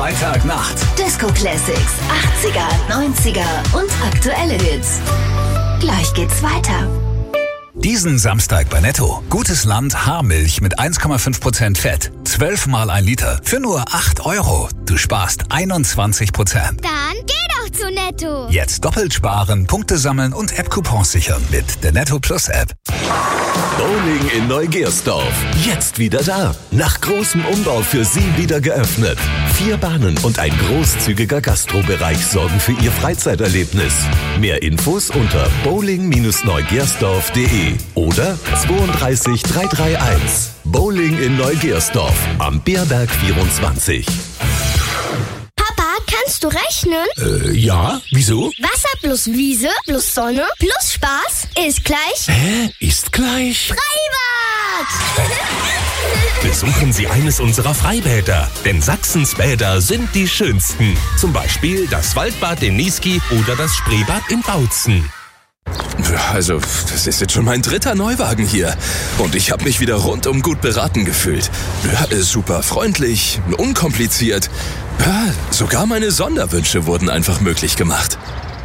Freitagnacht. Disco Classics, 80er, 90er und aktuelle Hits. Gleich geht's weiter. Diesen Samstag bei Netto. Gutes Land Haarmilch mit 1,5% Fett. 12 mal 1 Liter für nur 8 €. Du sparst 21%. Dann geh doch zu Netto. Jetzt doppelt sparen, Punkte sammeln und App-Coupons sichern mit der Netto Plus App. Bowling in Neugersdorf. Jetzt wieder da. Nach großem Umbau für Sie wieder geöffnet. 4 Bahnen und ein großzügiger Gastrobereich sorgen für Ihr Freizeiterlebnis. Mehr Infos unter bowling-neugersdorf.de oder 32 331. Bowling in Neugersdorf am Beerberg 24. Papa, kannst du rechnen? Ja, wieso? Wasser plus Wiese plus Sonne plus Spaß ist gleich... Hä? Ist gleich? Freibad! Besuchen Sie eines unserer Freibäder, denn Sachsens Bäder sind die schönsten. Zum Beispiel das Waldbad in Niesky oder das Spreebad in Bautzen. Also, das ist jetzt schon mein 3. Neuwagen hier. Und ich habe mich wieder rundum gut beraten gefühlt. Ja, super freundlich, unkompliziert. Ja, sogar meine Sonderwünsche wurden einfach möglich gemacht.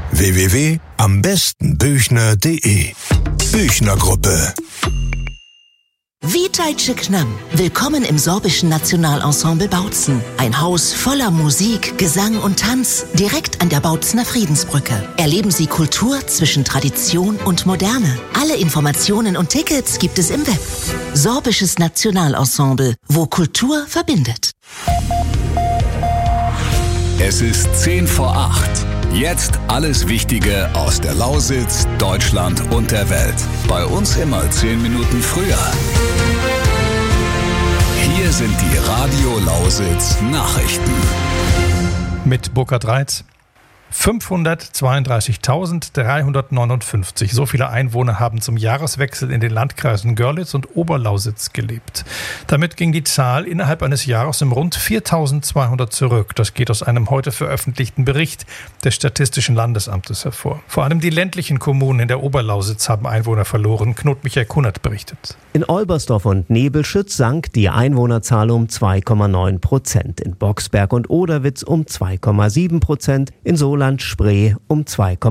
www.ambestenbüchner.de Büchner Gruppe. Witajcie k nam. Willkommen im Sorbischen Nationalensemble Bautzen. Ein Haus voller Musik, Gesang und Tanz, direkt an der Bautzener Friedensbrücke. Erleben Sie Kultur zwischen Tradition und Moderne. Alle Informationen und Tickets gibt es im Web. Sorbisches Nationalensemble, wo Kultur verbindet. Es ist 10 vor 8. Jetzt alles Wichtige aus der Lausitz, Deutschland und der Welt. Bei uns immer 10 Minuten früher. Hier sind die Radio Lausitz Nachrichten. Mit Burkhard Reitz. 532.359. So viele Einwohner haben zum Jahreswechsel in den Landkreisen Görlitz und Oberlausitz gelebt. Damit ging die Zahl innerhalb eines Jahres um rund 4.200 zurück. Das geht aus einem heute veröffentlichten Bericht des Statistischen Landesamtes hervor. Vor allem die ländlichen Kommunen in der Oberlausitz haben Einwohner verloren. Knut-Michael Kunert berichtet. In Olbersdorf und Nebelschütz sank die Einwohnerzahl um 2,9%, in Boxberg und Oderwitz um 2,7%, in Soland-Spree um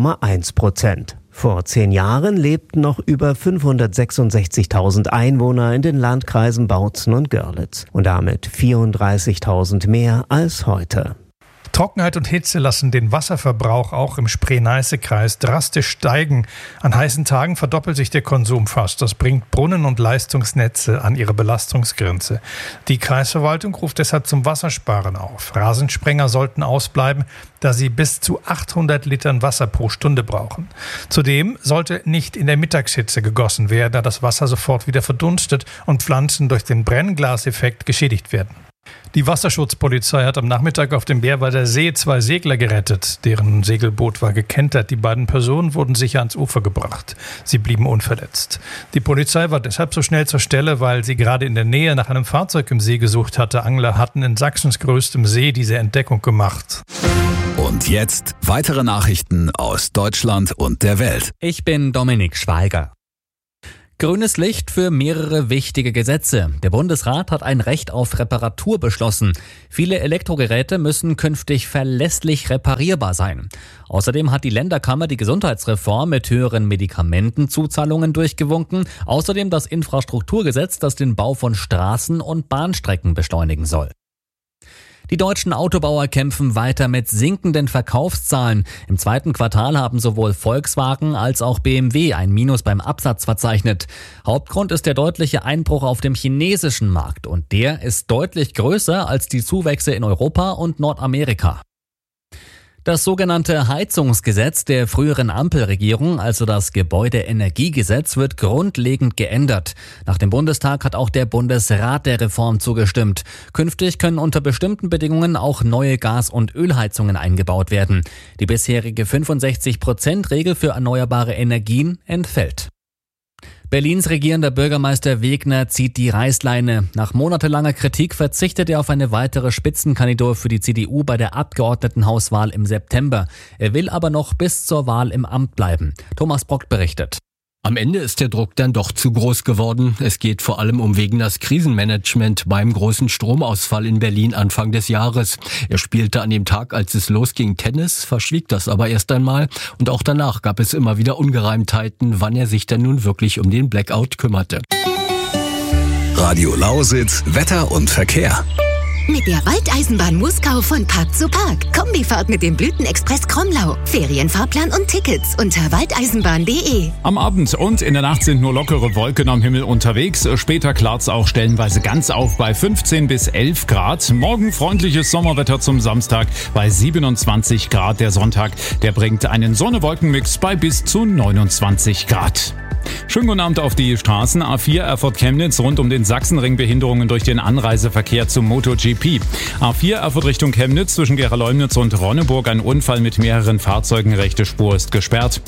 2,1%. Vor 10 Jahren lebten noch über 566.000 Einwohner in den Landkreisen Bautzen und Görlitz und damit 34.000 mehr als heute. Trockenheit und Hitze lassen den Wasserverbrauch auch im Spree-Neiße-Kreis drastisch steigen. An heißen Tagen verdoppelt sich der Konsum fast. Das bringt Brunnen und Leistungsnetze an ihre Belastungsgrenze. Die Kreisverwaltung ruft deshalb zum Wassersparen auf. Rasensprenger sollten ausbleiben, da sie bis zu 800 Litern Wasser pro Stunde brauchen. Zudem sollte nicht in der Mittagshitze gegossen werden, da das Wasser sofort wieder verdunstet und Pflanzen durch den Brennglaseffekt geschädigt werden. Die Wasserschutzpolizei hat am Nachmittag auf dem Bärwalder See 2 Segler gerettet. Deren Segelboot war gekentert. Die beiden Personen wurden sicher ans Ufer gebracht. Sie blieben unverletzt. Die Polizei war deshalb so schnell zur Stelle, weil sie gerade in der Nähe nach einem Fahrzeug im See gesucht hatte. Angler hatten in Sachsens größtem See diese Entdeckung gemacht. Und jetzt weitere Nachrichten aus Deutschland und der Welt. Ich bin Dominik Schweiger. Grünes Licht für mehrere wichtige Gesetze. Der Bundesrat hat ein Recht auf Reparatur beschlossen. Viele Elektrogeräte müssen künftig verlässlich reparierbar sein. Außerdem hat die Länderkammer die Gesundheitsreform mit höheren Medikamentenzuzahlungen durchgewunken. Außerdem das Infrastrukturgesetz, das den Bau von Straßen und Bahnstrecken beschleunigen soll. Die deutschen Autobauer kämpfen weiter mit sinkenden Verkaufszahlen. Im 2. Quartal haben sowohl Volkswagen als auch BMW ein Minus beim Absatz verzeichnet. Hauptgrund ist der deutliche Einbruch auf dem chinesischen Markt und der ist deutlich größer als die Zuwächse in Europa und Nordamerika. Das sogenannte Heizungsgesetz der früheren Ampelregierung, also das Gebäudeenergiegesetz, wird grundlegend geändert. Nach dem Bundestag hat auch der Bundesrat der Reform zugestimmt. Künftig können unter bestimmten Bedingungen auch neue Gas- und Ölheizungen eingebaut werden. Die bisherige 65%-Regel für erneuerbare Energien entfällt. Berlins regierender Bürgermeister Wegner zieht die Reißleine. Nach monatelanger Kritik verzichtet er auf eine weitere Spitzenkandidatur für die CDU bei der Abgeordnetenhauswahl im September. Er will aber noch bis zur Wahl im Amt bleiben. Thomas Brock berichtet. Am Ende ist der Druck dann doch zu groß geworden. Es geht vor allem um Wegeners Krisenmanagement beim großen Stromausfall in Berlin Anfang des Jahres. Er spielte an dem Tag, als es losging, Tennis, verschwieg das aber erst einmal. Und auch danach gab es immer wieder Ungereimtheiten, wann er sich denn nun wirklich um den Blackout kümmerte. Radio Lausitz, Wetter und Verkehr. Mit der Waldeisenbahn Muskau von Park zu Park. Kombifahrt mit dem Blütenexpress Kromlau. Ferienfahrplan und Tickets unter waldeisenbahn.de. Am Abend und in der Nacht sind nur lockere Wolken am Himmel unterwegs. Später klart's auch stellenweise ganz auf bei 15 bis 11 Grad. Morgen freundliches Sommerwetter zum Samstag bei 27 Grad. Der Sonntag, der bringt einen Sonne-Wolken-Mix bei bis zu 29 Grad. Schönen guten Abend auf die Straßen. A4 Erfurt-Chemnitz rund um den Sachsenring, Behinderungen durch den Anreiseverkehr zum MotoGP. A4 Erfurt Richtung Chemnitz zwischen Gera-Leumnitz und Ronneburg ein Unfall mit mehreren Fahrzeugen. Rechte Spur ist gesperrt.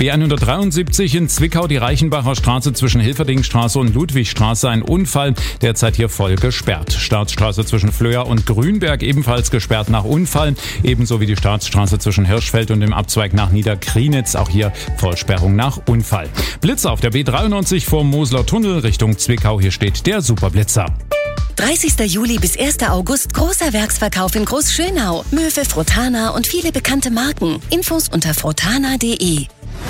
B173 in Zwickau die Reichenbacher Straße zwischen Hilferdingstraße und Ludwigstraße ein Unfall. Derzeit hier voll gesperrt. Staatsstraße zwischen Flöhr und Grünberg ebenfalls gesperrt nach Unfall. Ebenso wie die Staatsstraße zwischen Hirschfeld und dem Abzweig nach Niederkrienitz. Auch hier Vollsperrung nach Unfall. Blitzer auf der B93 vorm Mosler Tunnel Richtung Zwickau. Hier steht der Superblitzer. 30. Juli bis 1. August großer Werksverkauf in Großschönau. Möwe, Frotana und viele bekannte Marken. Infos unter frotana.de.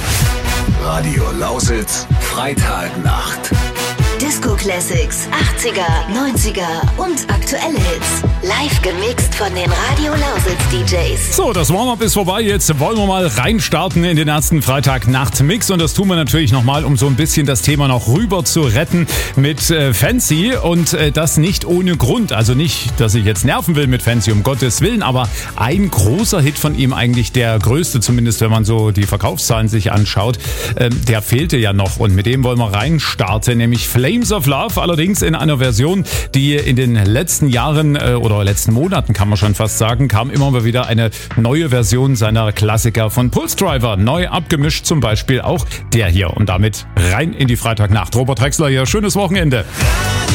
Radio Lausitz, Freitagnacht. Disco Classics, 80er, 90er und aktuelle Hits. Live gemixt von den Radio Lausitz DJs. So, das Warm-up ist vorbei. Jetzt wollen wir mal reinstarten in den ersten Freitagnacht-Mix. Und das tun wir natürlich nochmal, um so ein bisschen das Thema noch rüber zu retten mit Fancy. Und das nicht ohne Grund. Also nicht, dass ich jetzt nerven will mit Fancy, um Gottes Willen. Aber ein großer Hit von ihm, eigentlich der größte, zumindest wenn man so die Verkaufszahlen sich anschaut, der fehlte ja noch. Und mit dem wollen wir reinstarten, nämlich Flames of Love, allerdings in einer Version, die in den letzten Jahren oder letzten Monaten, kann man schon fast sagen, kam immer mal wieder eine neue Version seiner Klassiker von Pulse Driver. Neu abgemischt, zum Beispiel auch der hier. Und damit rein in die Freitagnacht. Robert Drexler hier, schönes Wochenende.